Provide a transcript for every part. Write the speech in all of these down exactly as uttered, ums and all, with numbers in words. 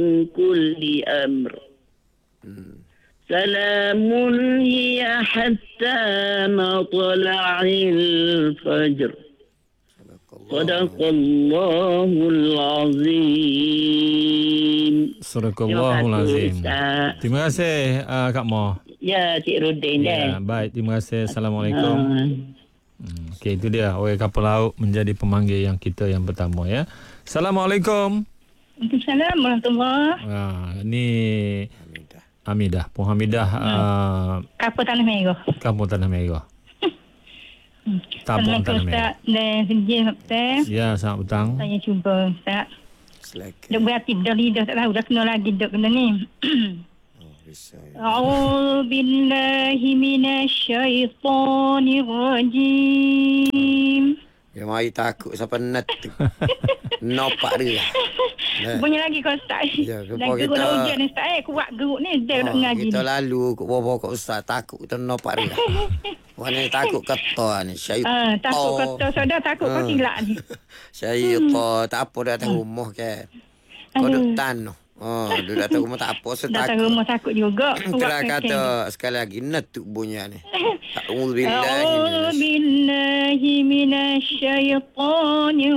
كل أمر سلام هي حتى مطلع الفجر صدق الله العظيم. Sadaqallahul Azim. Terima kasih uh, Kak Mo. Ya, Cik Rudin. Ya, baik, terima kasih. Assalamualaikum. Uh. Hmm, Okey, itu dia orang kapal laut menjadi pemanggil yang kita yang pertama ya. Assalamualaikum. Waalaikumsalam warahmatullahi. Ah, ni Hamidah. Hamidah, Puan Hamidah. Hmm. Uh, Kapal Tanah Merah. Kampung Tanah Merah. Tabung Tanah Merah. Dan sejak Ustaz. Ya, selamat petang. Saya cuba Ustaz. Duk berarti dah lidah tak tahu dah kena lagi duk kena ni. A'udzu billahi minasyaitonir rajim. Ya mai takut siapa net tu. Nopak dia. Bunyi lagi kau Ustaz. Ya, dan geruk nak ujian ni Ustaz. Eh, kuat geruk ni. Dia nak ngaji kita ni. lalu kau bawa kau Ustaz takut kita nopak dia. Mana takut kata ni. Syaitan. Ah, takut kata saudara takut kau silap ni. Syaitan. Tak apa dia datang rumah kan. Kau duduk tanah. Oh, dia datang rumah tak apa setakut. Datang rumah takut juga. Itulah kata sekali lagi netuk bunyi ni. A'udzu billahi minasyaitonir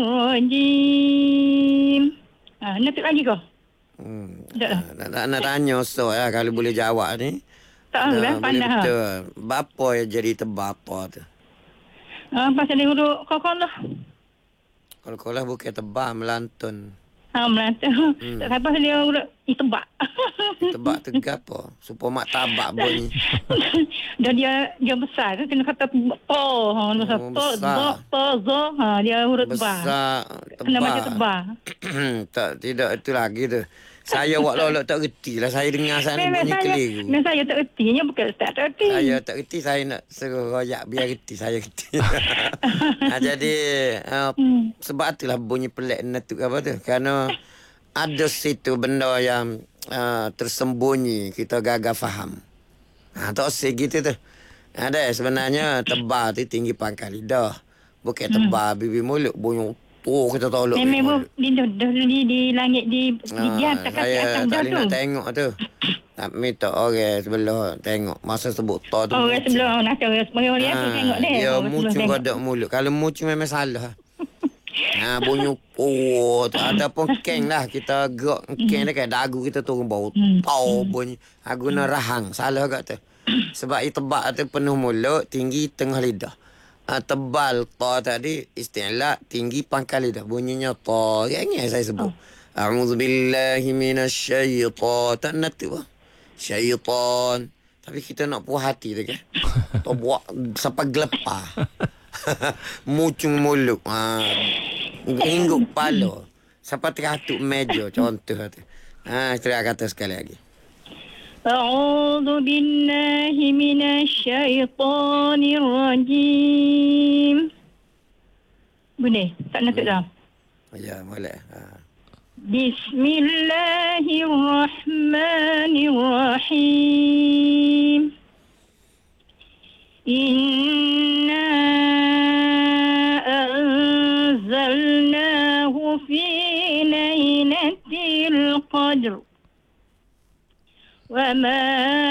rajim. Ah, netuk lagi kau? Hmm. Nak, nak, nak tanya so ya kalau boleh jawab ni. Tak lah, pandai ha. Betul. Bapa yang jadi tebapa tu? Ah, pasal dia duduk kokon lah. Kalau kau lah bukan tebak melantun. Ha, Melantun. Hmm. Tak sampai dia udah itebak. Tebak tu apa? Supaya mak tabak bunyi. Dan dia dia besar tu kena kata po. Ha, besar po, zo, po, zo. Ha, dia huruf tebak. Besar, tebak. Kena baca tebak. Tak, tidak itu lagi tu. Saya buat lolok tak reti lah. Saya dengar sana bunyi keliru. Memang saya tak reti. Nya bukan tak reti. Saya tak reti. Saya nak suruh royak biar reti. Saya reti. Ha, jadi uh, hmm. sebab itulah bunyi pelik netuk apa tu. Kerana ada situ benda yang uh, tersembunyi. Kita gagal faham. Ha, tak usah gitu tu. Ada sebenarnya tebal tu tinggi pangkal lidah. Bukan tebal hmm. bibi mulut. Bunyi oh kita tolak. Memang di, di, di langit di di ha, atas kaki atas dah tu. Saya tak boleh nak tengok tu. Tak minta orang sebelah tengok. Masa sebut to tu. Orang sebelah nak orang sebelah dia tu tengok dia. Dia muncung kodok mulut. Kalau muncung memang salah. Ha, bunyi oh tu ada pun keng lah. Kita gerak keng dekat dagu kita turun bau. Tau bunyi. Ha, guna rahang. Salah kat tu. Sebab itebak tu penuh mulut, tinggi tengah lidah. Uh, tebal ta tadi istilah tinggi pangkal lidah bunyinya ta yang ni saya sebut. A'udzubillahi minasyaitan. Tak nak tu syaitan. Tapi kita nak puas hati tu kan. Tak buat sampai gelepar. Mucung mulut. Ha. Hingguk kepala. Sampai teratuk meja contoh tu. Ha, saya kata sekali lagi. أعوذ بالله من الشيطان الرجيم. Boleh? Tak nak tak dah? Ya, boleh. Ha. Bismillahirrahmanirrahim. Inna anzalnahu fi lailatul qadr. وما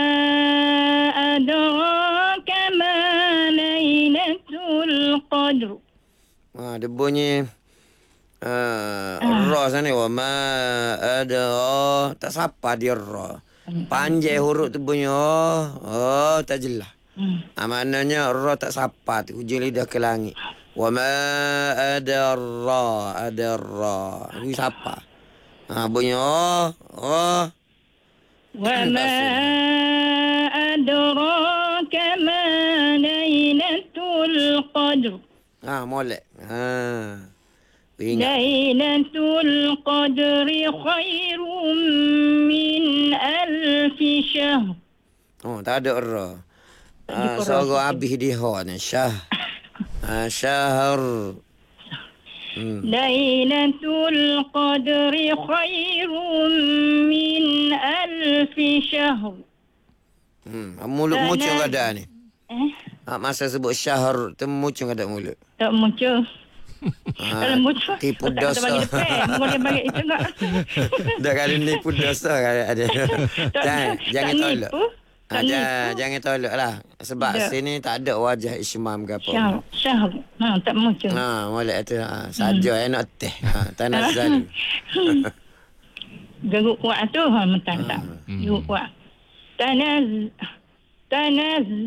أدراك ما ليلة القدر. Ah, dia bunyi uh, ah. ra sana wa ma ada tak siapa dia ra. Panjang huruf tu bunyi oh, oh tak jelas. Hmm. Ah, maknanya ra tak siapa tu hujung lidah ke langit. Wa ma ada ra ada ra. Ini siapa? Ah, bunyi oh oh وما أدراك ما ليلة القدر. Ah, molek. Ha. ليلة القدر خير من ألف شهر. Oh, tak ada ra. Ah, so habis di ha ni syah. Ah, syahr. Hmm. Lailatul Qadri khairun min alfi syahr. Hmm, mulut muncung ada ni. Eh? Ha, masa sebut syahr tu muncung ada mulut. Tak muncul. Kalau muncul, tipu tak kata dosa. bagi depan. Kemudian bagi itu enggak. Dah kali nipu dosa kali ada. Jangan, jangan tolak. nipu. Ha, Tak jangan, nipu. jangan tolak lah. Sebab Tak. sini tak ada wajah Ismam ke apa. Syah. Syah. Ha, tak muncul. Ha, molek tu. Ha, saja hmm. enak teh. Ha, tanazal. Garuk kuat tu, ha, mentang tak. Hmm. Garuk kuat. Tanaz. Tanaz.